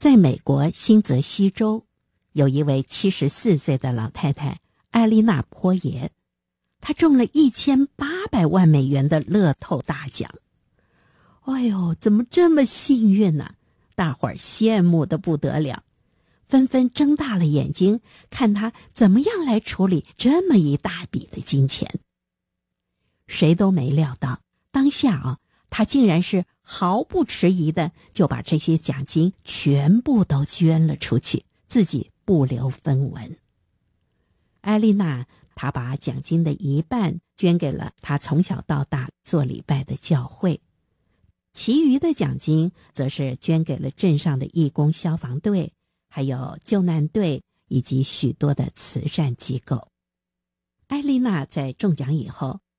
在美国新泽西州，有一位74岁的老太太艾丽娜·坡耶，她中了1800万美元的乐透大奖。哎呦，怎么这么幸运呢？大伙儿羡慕得不得了，纷纷睁大了眼睛看她怎么样来处理这么一大笔的金钱。谁都没料到，当下她竟然是毫不迟疑的就把这些奖金全部都捐了出去，自己不留分文。艾丽娜她把奖金的一半捐给了她从小到大做礼拜的教会，其余的奖金则是捐给了镇上的义工消防队，还有救难队以及许多的慈善机构。艾丽娜在中奖以后，